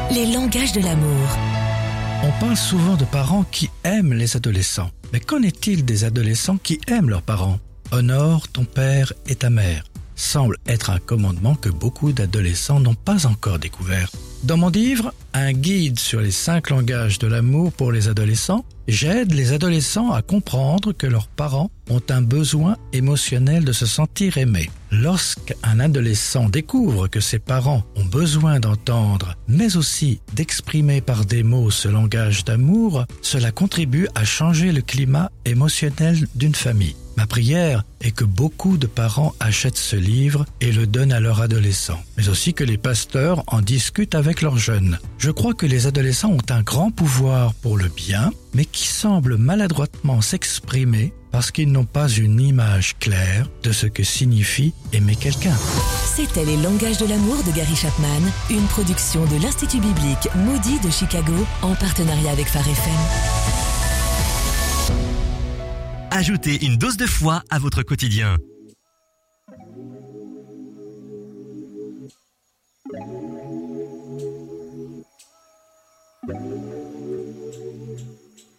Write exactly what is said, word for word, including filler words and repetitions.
Les langages de l'amour. On parle souvent de parents qui aiment les adolescents. Mais qu'en est-il des adolescents qui aiment leurs parents ? Honore ton père et ta mère semble être un commandement que beaucoup d'adolescents n'ont pas encore découvert. Dans mon livre, un guide sur les cinq langages de l'amour pour les adolescents, j'aide les adolescents à comprendre que leurs parents ont un besoin émotionnel de se sentir aimés. Lorsqu'un adolescent découvre que ses parents ont besoin d'entendre, mais aussi d'exprimer par des mots ce langage d'amour, cela contribue à changer le climat émotionnel d'une famille. Ma prière est que beaucoup de parents achètent ce livre et le donnent à leurs adolescents, mais aussi que les pasteurs en discutent avec leurs jeunes. Je crois que les adolescents ont un grand pouvoir pour le bien, mais qui semble maladroitement s'exprimer parce qu'ils n'ont pas une image claire de ce que signifie aimer quelqu'un. C'était Les langages de l'amour de Gary Chapman, une production de l'Institut biblique Moody de Chicago en partenariat avec Phare F M. Ajoutez une dose de foi à votre quotidien.